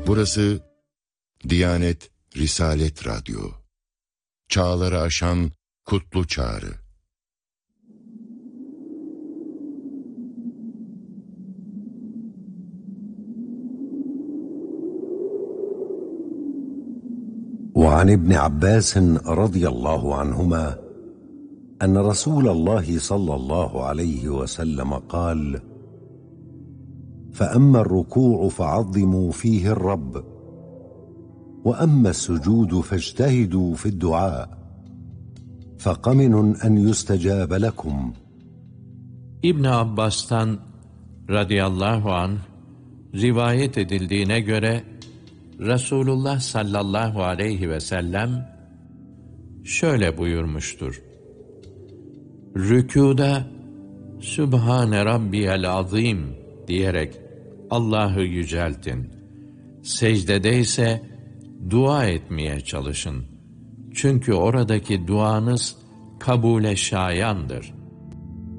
Burası Diyanet Risalet Radyo. Çağları aşan kutlu çağrı. وعن ابن عباس رضي الله عنهما أن رسول الله صلى الله عليه وسلم قال: فأما الركوع فعظموا فيه الرب، وأما السجود فاجتهدوا في الدعاء، فقمن أن يستجاب لكم. İbn Abbas'tan radıyallahu anh rivayet edildiğine göre Resulullah sallallahu aleyhi ve sellem şöyle buyurmuştur: Rükûda Sübhane Rabbiyel Azim diyerek Allah'ı yüceltin. Secdede ise dua etmeye çalışın. Çünkü oradaki duanız kabule şayandır.